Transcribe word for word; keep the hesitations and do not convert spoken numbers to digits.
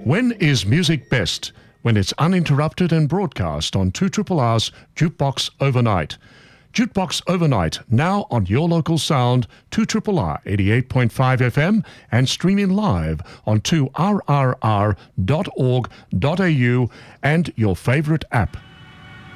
When is music best? When it's uninterrupted and broadcast on two R R R's Jukebox Overnight. Jukebox Overnight, now on your local sound, two R R R eighty-eight point five F M and streaming live on two R R R dot org dot A U and your favourite app.